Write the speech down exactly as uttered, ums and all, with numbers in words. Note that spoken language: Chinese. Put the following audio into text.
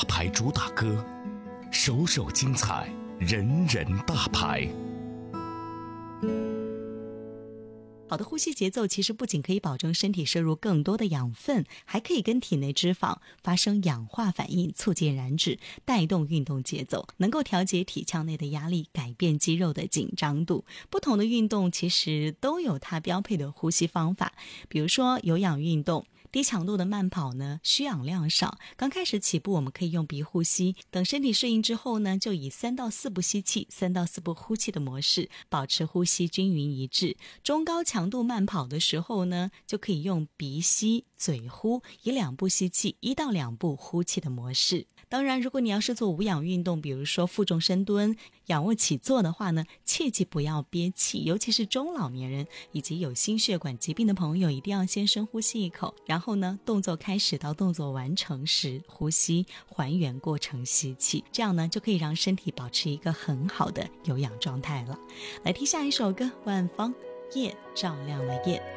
牌主打歌，首首精彩，人人大牌。 好的呼吸节奏其实不仅可以保证身体摄入更多的养分，还可以跟体内脂肪发生氧化反应，促进燃脂，带动运动节奏，能够调节体腔内的压力，改变肌肉的紧张度。不同的运动其实都有它标配的呼吸方法，比如说有氧运动，低强度的慢跑呢，需氧量少，刚开始起步我们可以用鼻呼吸，等身体适应之后呢，就以三到四步吸气，三到四步呼气的模式，保持呼吸均匀一致。中高强度慢跑的时候呢，就可以用鼻吸嘴呼，以两步吸气，一到两步呼气的模式。当然，如果你要是做无氧运动，比如说负重深蹲、仰卧起坐的话呢，切记不要憋气，尤其是中老年人以及有心血管疾病的朋友，一定要先深呼吸一口，然后呢，动作开始到动作完成时呼吸，还原过程吸气，这样呢就可以让身体保持一个很好的有氧状态了。来听下一首歌，万芳，夜照亮了夜。